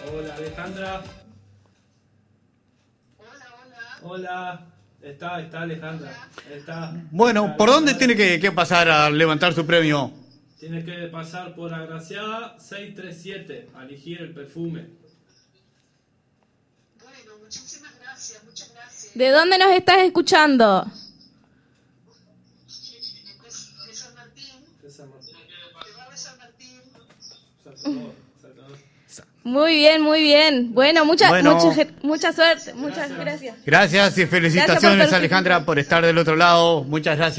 Hola, Alejandra. Hola. Está Alejandra. Está. Bueno, ¿por dónde tiene que pasar a levantar su premio? Tienes que pasar por Agraciada 637 a elegir el perfume. Bueno, muchísimas gracias, muchas gracias. ¿De dónde nos estás escuchando? De San Martín, De San Martín. de Barrio San Martín. Salvador. Muy bien, muy bien. Bueno, mucha suerte. Muchas gracias. Gracias y felicitaciones, Gracias por Alejandra, por estar del otro lado. Muchas gracias.